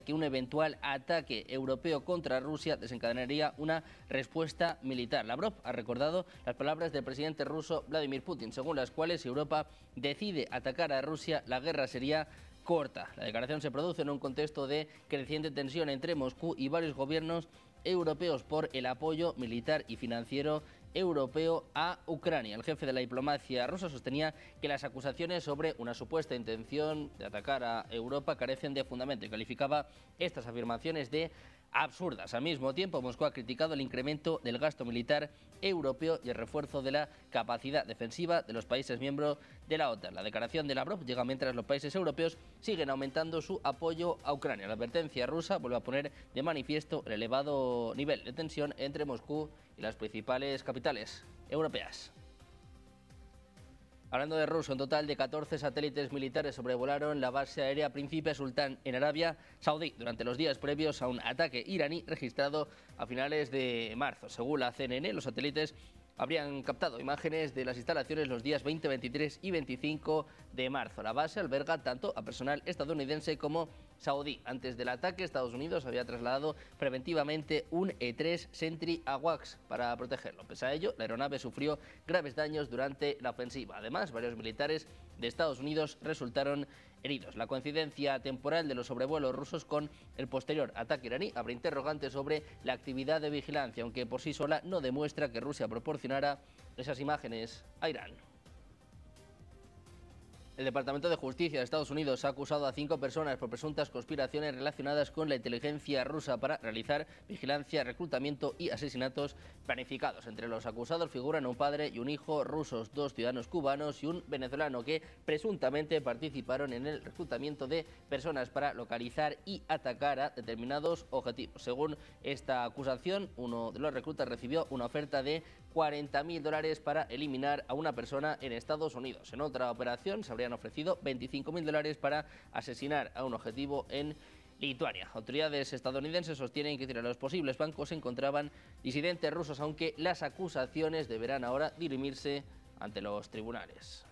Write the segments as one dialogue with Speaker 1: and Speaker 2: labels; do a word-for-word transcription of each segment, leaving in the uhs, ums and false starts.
Speaker 1: que un eventual ataque europeo contra Rusia desencadenaría una respuesta militar. Lavrov ha recordado las palabras del presidente ruso Vladimir Putin, según las cuales si Europa decide atacar a Rusia, la guerra sería corta. La declaración se produce en un contexto de creciente tensión entre Moscú y varios gobiernos europeos por el apoyo militar y financiero europeo a Ucrania. El jefe de la diplomacia rusa sostenía que las acusaciones sobre una supuesta intención de atacar a Europa carecen de fundamento y calificaba estas afirmaciones de absurdas. Al mismo tiempo, Moscú ha criticado el incremento del gasto militar europeo y el refuerzo de la capacidad defensiva de los países miembros de la OTAN. La declaración de Lavrov llega mientras los países europeos siguen aumentando su apoyo a Ucrania. La advertencia rusa vuelve a poner de manifiesto el elevado nivel de tensión entre Moscú y las principales capitales europeas. Hablando de Rusia, un total de catorce satélites militares sobrevolaron la base aérea Príncipe Sultán en Arabia Saudí durante los días previos a un ataque iraní registrado a finales de marzo. Según la C N N, los satélites habrían captado imágenes de las instalaciones los días veinte, veintitrés y veinticinco de marzo. La base alberga tanto a personal estadounidense como saudí. Antes del ataque, Estados Unidos había trasladado preventivamente un E tres Sentry AWACS para protegerlo. Pese a ello, la aeronave sufrió graves daños durante la ofensiva. Además, varios militares de Estados Unidos resultaron heridos. La coincidencia temporal de los sobrevuelos rusos con el posterior ataque iraní abre interrogantes sobre la actividad de vigilancia, aunque por sí sola no demuestra que Rusia proporcionara esas imágenes a Irán. El Departamento de Justicia de Estados Unidos ha acusado a cinco personas por presuntas conspiraciones relacionadas con la inteligencia rusa para realizar vigilancia, reclutamiento y asesinatos planificados. Entre los acusados figuran un padre y un hijo rusos, dos ciudadanos cubanos y un venezolano que presuntamente participaron en el reclutamiento de personas para localizar y atacar a determinados objetivos. Según esta acusación, uno de los reclutas recibió una oferta de cuarenta mil dólares para eliminar a una persona en Estados Unidos. En otra operación se habrían ofrecido veinticinco mil dólares para asesinar a un objetivo en Lituania. Autoridades estadounidenses sostienen que entre los posibles bancos se encontraban disidentes rusos, aunque las acusaciones deberán ahora dirimirse ante los tribunales.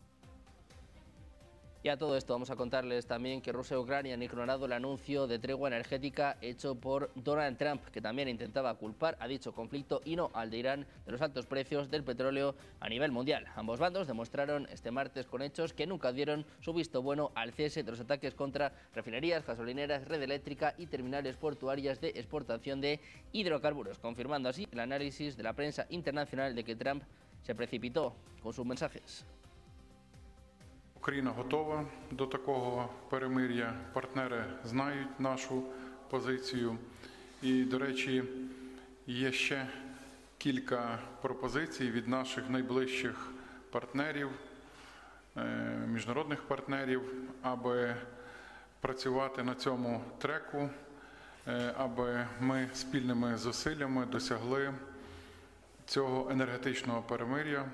Speaker 1: Y a todo esto vamos a contarles también que Rusia y Ucrania han ignorado el anuncio de tregua energética hecho por Donald Trump, que también intentaba culpar a dicho conflicto y no al de Irán de los altos precios del petróleo a nivel mundial. Ambos bandos demostraron este martes con hechos que nunca dieron su visto bueno al cese de los ataques contra refinerías, gasolineras, red eléctrica y terminales portuarias de exportación de hidrocarburos, confirmando así el análisis de la prensa internacional de que Trump se precipitó con sus mensajes.
Speaker 2: Україна готова до такого перемир'я, партнери знають нашу позицію. І, до речі, є ще кілька пропозицій від наших найближчих партнерів, міжнародних партнерів, аби працювати на цьому треку, аби ми спільними зусиллями досягли цього енергетичного перемир'я.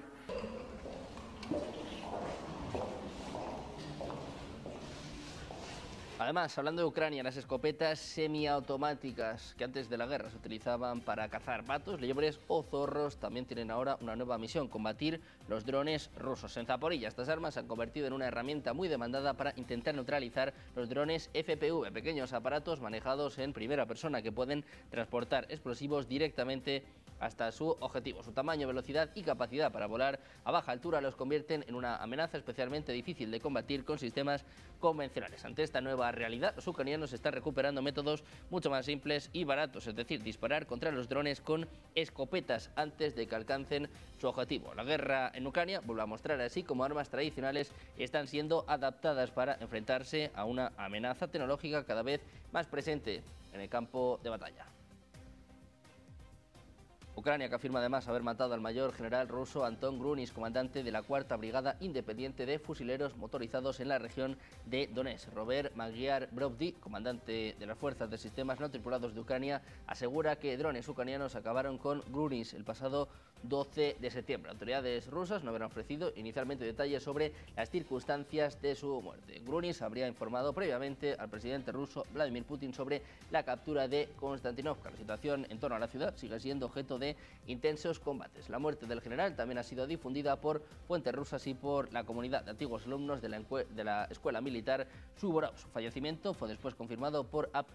Speaker 1: Además, hablando de Ucrania, las escopetas semiautomáticas que antes de la guerra se utilizaban para cazar patos, liebres o zorros también tienen ahora una nueva misión: combatir los drones rusos. En Zaporilla, estas armas se han convertido en una herramienta muy demandada para intentar neutralizar los drones F P V, pequeños aparatos manejados en primera persona que pueden transportar explosivos directamente hasta su objetivo. Su tamaño, velocidad y capacidad para volar a baja altura los convierten en una amenaza especialmente difícil de combatir con sistemas convencionales. Ante esta nueva realidad, los ucranianos están recuperando métodos mucho más simples y baratos, es decir, disparar contra los drones con escopetas antes de que alcancen su objetivo. La guerra en Ucrania vuelve a mostrar así cómo armas tradicionales están siendo adaptadas para enfrentarse a una amenaza tecnológica cada vez más presente en el campo de batalla. Ucrania, que afirma además haber matado al mayor general ruso Anton Grunis, comandante de la cuarta Brigada Independiente de Fusileros Motorizados en la región de Donetsk. Robert Magyar Brovdi, comandante de las Fuerzas de Sistemas No Tripulados de Ucrania, asegura que drones ucranianos acabaron con Grunis el pasado doce de septiembre. Autoridades rusas no habrán ofrecido inicialmente detalles sobre las circunstancias de su muerte. Grunis habría informado previamente al presidente ruso Vladimir Putin sobre la captura de Konstantinovka. La situación en torno a la ciudad sigue siendo objeto de intensos combates. La muerte del general también ha sido difundida por fuentes rusas y por la comunidad de antiguos alumnos de la, de la escuela militar Suvorov. Su fallecimiento fue después confirmado por